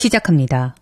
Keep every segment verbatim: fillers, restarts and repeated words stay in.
시작합니다.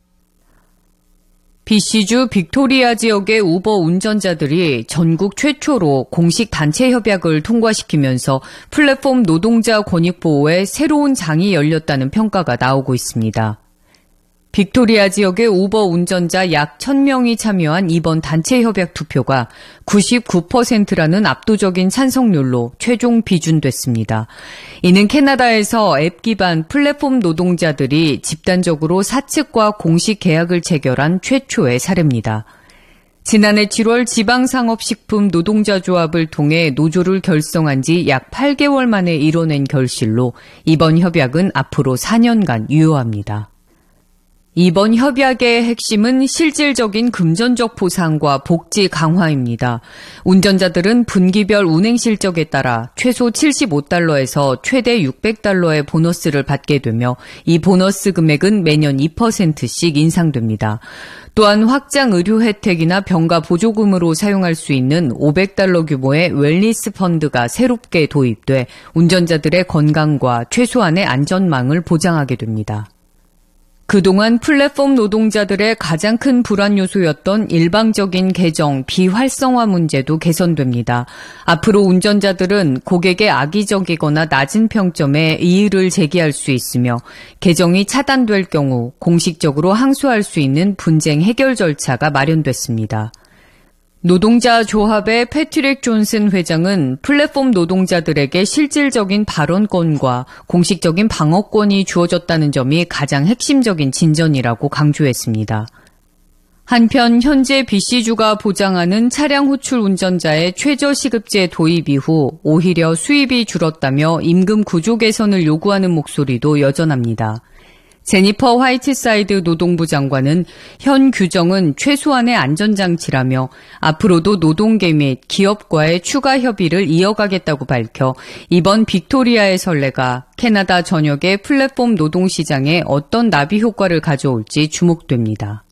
비씨주 빅토리아 지역의 우버 운전자들이 전국 최초로 공식 단체 협약을 통과시키면서 플랫폼 노동자 권익 보호에 새로운 장이 열렸다는 평가가 나오고 있습니다. 빅토리아 지역의 우버 운전자 약 천 명이 참여한 이번 단체 협약 투표가 구십구 퍼센트라는 압도적인 찬성률로 최종 비준됐습니다. 이는 캐나다에서 앱 기반 플랫폼 노동자들이 집단적으로 사측과 공식 계약을 체결한 최초의 사례입니다. 지난해 칠월 지방상업식품 노동자 조합을 통해 노조를 결성한 지 약 팔 개월 만에 이뤄낸 결실로 이번 협약은 앞으로 사 년간 유효합니다. 이번 협약의 핵심은 실질적인 금전적 보상과 복지 강화입니다. 운전자들은 분기별 운행 실적에 따라 최소 칠십오 달러에서 최대 육백 달러의 보너스를 받게 되며 이 보너스 금액은 매년 이 퍼센트씩 인상됩니다. 또한 확장 의료 혜택이나 병가 보조금으로 사용할 수 있는 오백 달러 규모의 웰니스 펀드가 새롭게 도입돼 운전자들의 건강과 최소한의 안전망을 보장하게 됩니다. 그동안 플랫폼 노동자들의 가장 큰 불안 요소였던 일방적인 계정 비활성화 문제도 개선됩니다. 앞으로 운전자들은 고객의 악의적이거나 낮은 평점에 이의를 제기할 수 있으며 계정이 차단될 경우 공식적으로 항소할 수 있는 분쟁 해결 절차가 마련됐습니다. 노동자 조합의 패트릭 존슨 회장은 플랫폼 노동자들에게 실질적인 발언권과 공식적인 방어권이 주어졌다는 점이 가장 핵심적인 진전이라고 강조했습니다. 한편 현재 비씨주가 보장하는 차량 호출 운전자의 최저시급제 도입 이후 오히려 수입이 줄었다며 임금 구조 개선을 요구하는 목소리도 여전합니다. 제니퍼 화이트사이드 노동부 장관은 현 규정은 최소한의 안전장치라며 앞으로도 노동계 및 기업과의 추가 협의를 이어가겠다고 밝혀 이번 빅토리아의 선례가 캐나다 전역의 플랫폼 노동시장에 어떤 나비 효과를 가져올지 주목됩니다.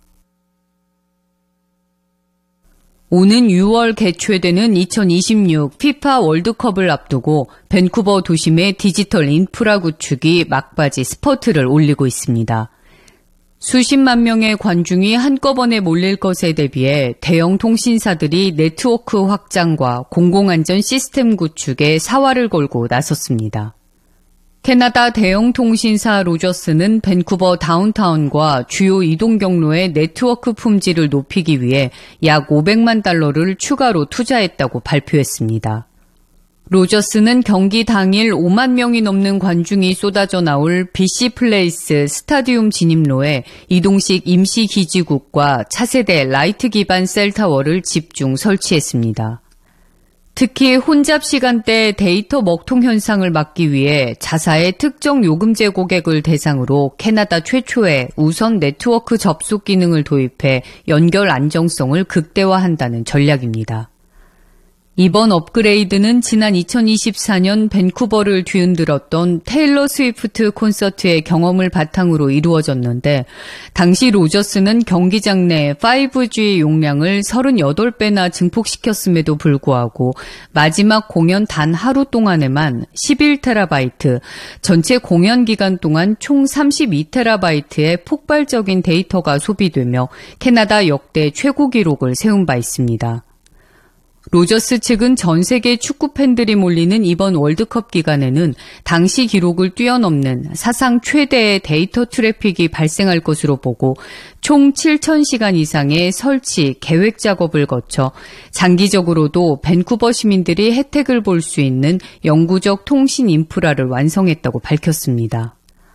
오는 유월 개최되는 이천이십육 피파 월드컵을 앞두고 밴쿠버 도심의 디지털 인프라 구축이 막바지 스퍼트를 올리고 있습니다. 수십만 명의 관중이 한꺼번에 몰릴 것에 대비해 대형 통신사들이 네트워크 확장과 공공안전 시스템 구축에 사활을 걸고 나섰습니다. 캐나다 대형 통신사 로저스는 밴쿠버 다운타운과 주요 이동 경로의 네트워크 품질을 높이기 위해 약 오백만 달러를 추가로 투자했다고 발표했습니다. 로저스는 경기 당일 오만 명이 넘는 관중이 쏟아져 나올 비씨 플레이스 스타디움 진입로에 이동식 임시 기지국과 차세대 라이트 기반 셀타워를 집중 설치했습니다. 특히 혼잡 시간대 데이터 먹통 현상을 막기 위해 자사의 특정 요금제 고객을 대상으로 캐나다 최초의 우선 네트워크 접속 기능을 도입해 연결 안정성을 극대화한다는 전략입니다. 이번 업그레이드는 지난 이천이십사 년 밴쿠버를 뒤흔들었던 테일러 스위프트 콘서트의 경험을 바탕으로 이루어졌는데 당시 로저스는 경기장 내 파이브지 용량을 삼십팔 배나 증폭시켰음에도 불구하고 마지막 공연 단 하루 동안에만 십일 테라바이트, 전체 공연 기간 동안 총 삼십이 테라바이트의 폭발적인 데이터가 소비되며 캐나다 역대 최고 기록을 세운 바 있습니다. 로저스 측은 전 세계 축구 팬들이 몰리는 이번 월드컵 기간에는 당시 기록을 뛰어넘는 사상 최대의 데이터 트래픽이 발생할 것으로 보고 총 칠천 시간 이상의 설치, 계획 작업을 거쳐 장기적으로도 밴쿠버 시민들이 혜택을 볼 수 있는 영구적 통신 인프라를 완성했다고 밝혔습니다.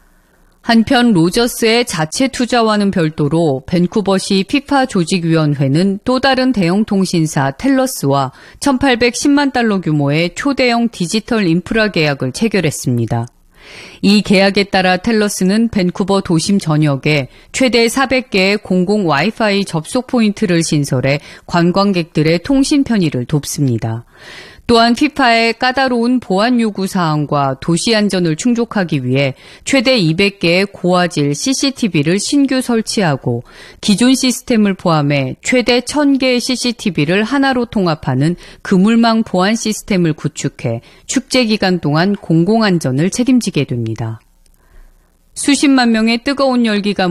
한편 로저스의 자체 투자와는 별도로 밴쿠버시 피파 조직위원회는 또 다른 대형 통신사 텔러스와 천팔백십만 달러 규모의 초대형 디지털 인프라 계약을 체결했습니다. 이 계약에 따라 텔러스는 밴쿠버 도심 전역에 최대 사백 개의 공공 와이파이 접속 포인트를 신설해 관광객들의 통신 편의를 돕습니다. 또한 피파의 까다로운 보안 요구 사항과 도시 안전을 충족하기 위해 최대 이백 개의 고화질 씨씨티비를 신규 설치하고 기존 시스템을 포함해 최대 천 개의 씨씨티비를 하나로 통합하는 그물망 보안 시스템을 구축해 축제 기간 동안 공공안전을 책임지게 됩니다. 수십만 명의 뜨거운 열기가